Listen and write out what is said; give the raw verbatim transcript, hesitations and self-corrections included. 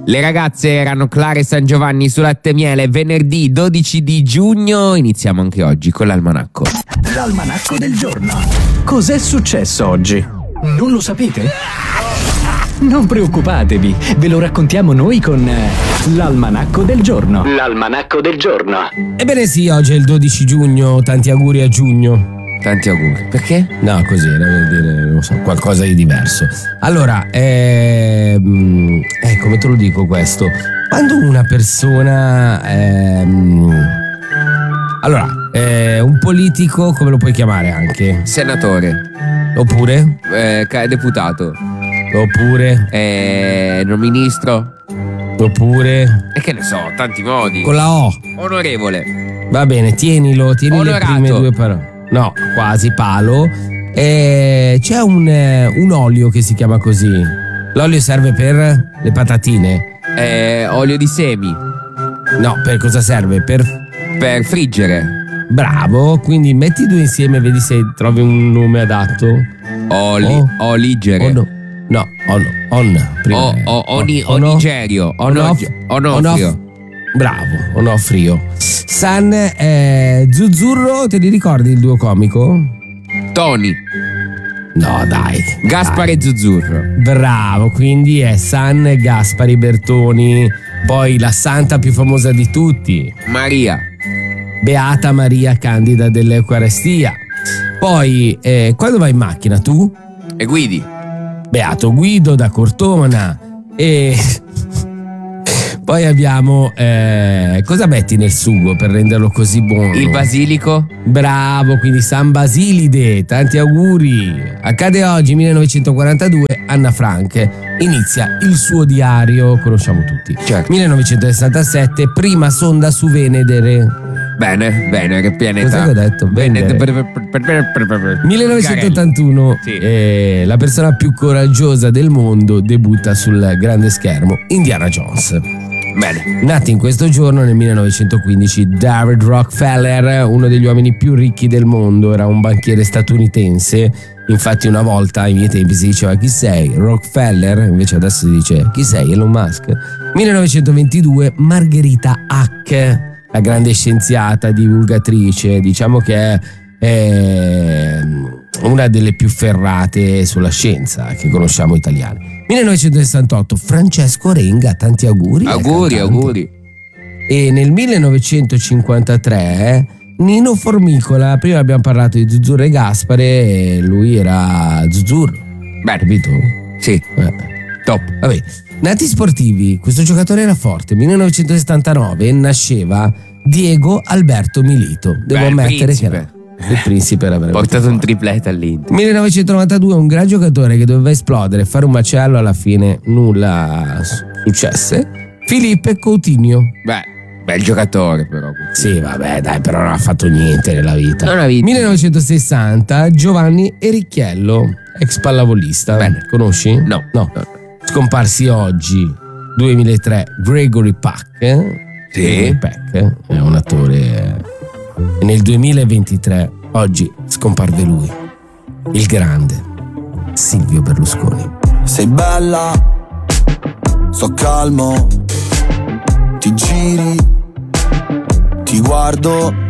Le ragazze erano Clara e San Giovanni su Latte e Miele. Venerdì dodici di giugno. Iniziamo anche oggi con l'almanacco. L'almanacco del giorno. Cos'è successo oggi? Non lo sapete? Non preoccupatevi, ve lo raccontiamo noi con l'almanacco del giorno. L'almanacco del giorno. Ebbene sì, oggi è il dodici giugno, tanti auguri a giugno. Tanti auguri. Perché? No, così era per dire, non so, qualcosa di diverso. Allora, ehm, eh, come te lo dico questo? Quando una persona, ehm, allora, eh, un politico, come lo puoi chiamare anche? Senatore. Oppure? Eh, deputato. Oppure? Eh, no, ministro. Oppure? E che ne so, tanti modi. Con la O. Onorevole. Va bene, tienilo, tieni Onorato. le prime due parole. No, quasi palo. E c'è un, un olio che si chiama così. L'olio serve per le patatine. Eh, olio di semi. No, per cosa serve? Per, per friggere. Bravo, quindi metti i due insieme e vedi se trovi un nome adatto. Oli, oh. Oligere. Oh no. No, on, on. Prima o, o, oni, on, Onigerio. On, on, off, Onofrio. On Bravo, Onofrio. San eh, Zuzzurro, te li ricordi il duo comico? Tony. No, dai. Gaspare dai. Zuzzurro. Bravo, quindi è San Gaspari Bertoni. Poi la santa più famosa di tutti, Maria. Beata Maria Candida dell'Eucaristia. Poi, eh, quando vai in macchina tu? E guidi. Beato Guido da Cortona. E poi abbiamo eh, cosa metti nel sugo per renderlo così buono? Il basilico. Bravo, quindi San Basilide, tanti auguri. Accade oggi, millenovecentoquarantadue, Anna Frank inizia il suo diario, conosciamo tutti. Certo. millenovecentosessantasette, prima sonda su Venere. Bene, bene, che pianeta. Cosa che ho detto? Venere. millenovecentottantuno, sì. eh, la persona più coraggiosa del mondo debutta sul grande schermo, Indiana Jones. Bene. Nato in questo giorno nel millenovecentoquindici, David Rockefeller, uno degli uomini più ricchi del mondo, era un banchiere statunitense. Infatti una volta, ai miei tempi, si diceva chi sei? Rockefeller, invece adesso si dice chi sei? Elon Musk. millenovecentoventidue, Margherita Hack, la grande scienziata, divulgatrice, diciamo che è eh, una delle più ferrate sulla scienza che conosciamo italiane. millenovecentosessantotto, Francesco Renga, tanti auguri. Auguri, auguri. E nel millenovecentocinquantatré Nino Formicola, prima abbiamo parlato di Zuzzurro e Gaspare, e lui era Zuzzurro. Beh, capito? Sì. Eh. Top. Vabbè. Nati sportivi, questo giocatore era forte. millenovecentosettantanove nasceva Diego Alberto Milito. Devo Beh, ammettere principe. che era il principe, era veramente portato forte. un triplete all'Inter. millenovecentonovantadue, un gran giocatore che doveva esplodere, fare un macello, alla fine nulla successe. Filippo Coutinho. Beh, bel giocatore però. Sì, vabbè, dai, però non ha fatto niente nella vita. Non ha vinto. millenovecentosessanta, Giovanni Ericchiello, ex pallavolista. Bene. Conosci? No. No. Scomparsi oggi, duemilatré, Gregory Peck. Sì. Gregory Peck è un attore. E nel duemilaventitré, oggi, scomparve lui, il grande Silvio Berlusconi. Sei bella, sto calmo, ti giri, ti guardo